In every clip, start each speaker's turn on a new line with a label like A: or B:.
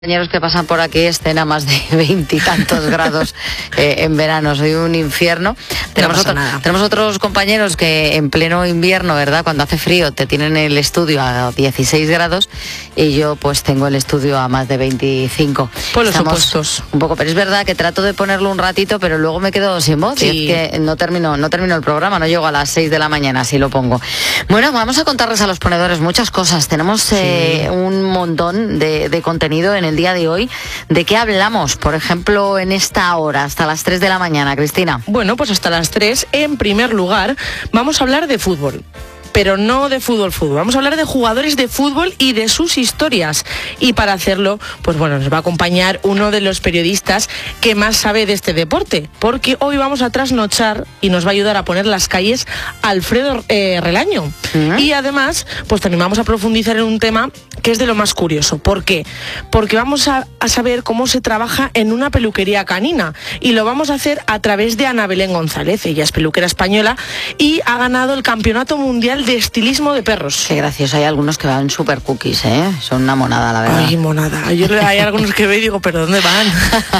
A: Compañeros que pasan por aquí estén a más de 20 y tantos grados en verano, soy un infierno. Tenemos otros compañeros que en pleno invierno, ¿verdad? Cuando hace frío te tienen el estudio a 16 grados y yo pues tengo el estudio a más de 25.
B: Por los opuestos.
A: Un poco, pero es verdad que trato de ponerlo un ratito, pero luego me quedo sin voz. Sí. Y es que no termino el programa, no llego a las 6 de la mañana, si lo pongo. Bueno, vamos a contarles a los ponedores muchas cosas. Tenemos un montón de contenido en el día de hoy. ¿De qué hablamos? Por ejemplo, en esta hora, hasta las 3 de la mañana, Cristina.
B: Bueno, pues hasta las 3, en primer lugar, vamos a hablar de fútbol. Pero no de fútbol. Vamos a hablar de jugadores de fútbol y de sus historias. Y para hacerlo, pues bueno, nos va a acompañar uno de los periodistas que más sabe de este deporte. Porque hoy vamos a trasnochar y nos va a ayudar a poner las calles Alfredo Relaño. Y además, pues también vamos a profundizar en un tema que es de lo más curioso. ¿Por qué? Porque vamos a saber cómo se trabaja en una peluquería canina. Y lo vamos a hacer a través de Ana Belén González. Ella es peluquera española y ha ganado el Campeonato Mundial de Estilismo de Perros.
A: Qué gracioso, hay algunos que van súper cookies, ¿eh? Son una monada, la verdad.
B: Ay, monada. Hay algunos que veo y digo, ¿pero dónde van?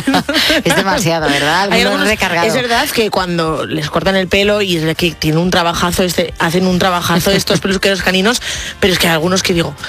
A: Es demasiado, ¿verdad? Algunos recargados.
B: Es verdad que cuando les cortan el pelo y es que tiene un trabajazo, hacen un trabajazo estos peluqueros caninos, pero es que hay algunos que digo,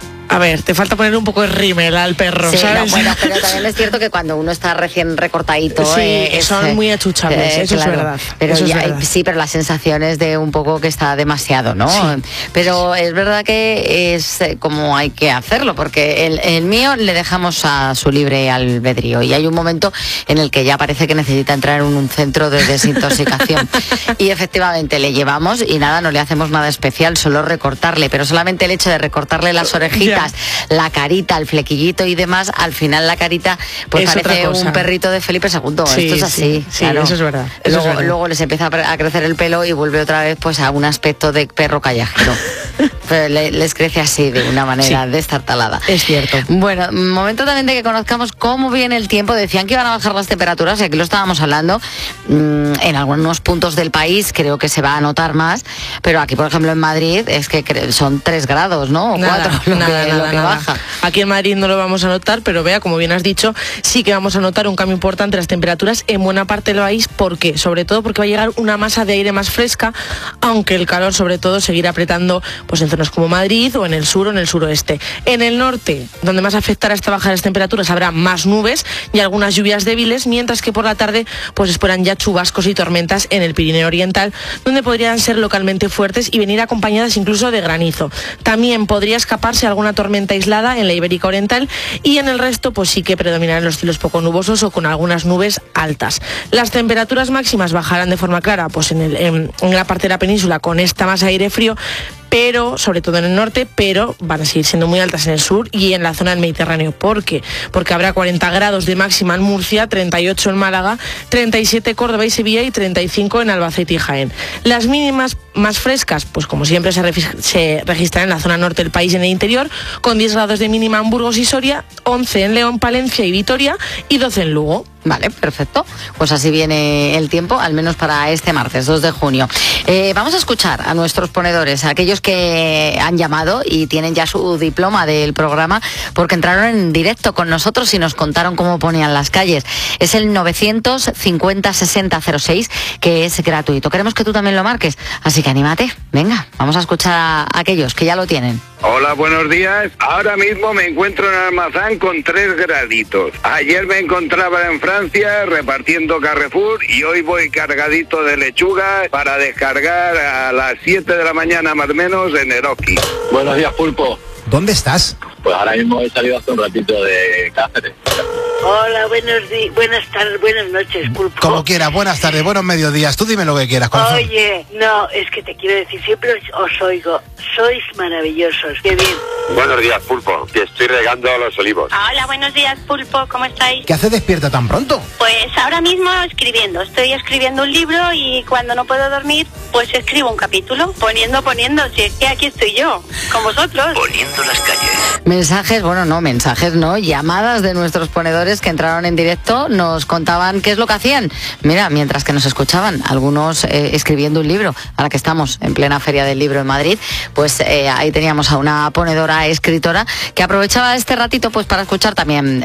B: a ver, te falta poner un poco de rímel al perro,
A: sí,
B: ¿sabes?
A: No, bueno, pero también es cierto que cuando uno está recién recortadito...
B: Sí, son muy achuchables, eso claro, es verdad.
A: Pero
B: eso
A: ya,
B: es verdad.
A: Sí, pero la sensación es de un poco que está demasiado, ¿no? Sí. Pero es verdad que es como hay que hacerlo, porque el mío le dejamos a su libre albedrío y hay un momento en el que ya parece que necesita entrar en un centro de desintoxicación. Y efectivamente le llevamos y nada, no le hacemos nada especial, solo recortarle, pero solamente el hecho de recortarle las orejitas, la carita, el flequillito y demás, al final la carita pues es parece un perrito de Felipe II. Sí, esto es así.
B: Sí, claro. Eso es verdad.
A: Luego les empieza a crecer el pelo y vuelve otra vez pues a un aspecto de perro callejero. Pero les crece así de una manera destartalada.
B: Es cierto.
A: Bueno, momento también de que conozcamos cómo viene el tiempo. Decían que iban a bajar las temperaturas y aquí lo estábamos hablando. En algunos puntos del país creo que se va a notar más, pero aquí por ejemplo en Madrid es que son 3 grados, ¿no? O 4 lo que baja.
B: Aquí en Madrid no lo vamos a notar, pero vea, como bien has dicho, sí que vamos a notar un cambio importante en las temperaturas en buena parte del país. ¿Por qué? Sobre todo porque va a llegar una masa de aire más fresca, aunque el calor sobre todo seguirá apretando pues en zonas como Madrid o en el sur o en el suroeste. En el norte, donde más afectará esta baja de las temperaturas, habrá más nubes y algunas lluvias débiles, mientras que por la tarde pues esperan ya chubascos y tormentas en el Pirineo Oriental, donde podrían ser localmente fuertes y venir acompañadas incluso de granizo. También podría escaparse alguna tormenta aislada en la Ibérica Oriental y en el resto pues sí que predominarán los cielos poco nubosos o con algunas nubes altas. Las temperaturas máximas bajarán de forma clara pues en la parte de la península con esta masa de aire frío, pero sobre todo en el norte, pero van a seguir siendo muy altas en el sur y en la zona del Mediterráneo. ¿Por qué? Porque habrá 40 grados de máxima en Murcia, 38 en Málaga, 37 Córdoba y Sevilla y 35 en Albacete y Jaén. Las mínimas más frescas, pues como siempre se registran en la zona norte del país y en el interior, con 10 grados de mínima en Burgos y Soria, 11 en León, Palencia y Vitoria y 12 en Lugo.
A: Vale, perfecto. Pues así viene el tiempo, al menos para este martes, 2 de junio. Vamos a escuchar a nuestros ponedores, a aquellos que han llamado y tienen ya su diploma del programa, porque entraron en directo con nosotros y nos contaron cómo ponían las calles. Es el 950-6006, que es gratuito. Queremos que tú también lo marques, así que anímate. Venga, vamos a escuchar a aquellos que ya lo tienen.
C: Hola, buenos días. Ahora mismo me encuentro en Almazán con 3 graditos. Ayer me encontraba en Francia repartiendo Carrefour y hoy voy cargadito de lechuga para descargar a las 7 de la mañana más o menos en Eroski.
D: Buenos días, Pulpo.
E: ¿Dónde estás?
D: Pues ahora mismo he salido hace un ratito de Cáceres.
F: Hola, buenas tardes, buenas noches, Pulpo.
E: Como quieras, buenas tardes, buenos mediodías, tú dime lo que quieras, corazón.
F: Oye, no, es que te quiero decir, siempre os oigo, sois maravillosos, qué bien.
G: Buenos días, Pulpo, que estoy regando los olivos.
H: Hola, buenos días, Pulpo, ¿cómo estáis?
E: ¿Qué hace despierta tan pronto?
H: Pues ahora mismo estoy escribiendo un libro y cuando no puedo dormir, pues escribo un capítulo, poniendo, si es que aquí estoy yo, con vosotros.
I: Poniendo las calles.
A: Mensajes, llamadas de nuestros ponedores ponedores que entraron en directo nos contaban qué es lo que hacían. Mira, mientras que nos escuchaban, algunos escribiendo un libro, ahora que estamos en plena Feria del Libro en Madrid, pues ahí teníamos a una ponedora escritora que aprovechaba este ratito pues para escuchar también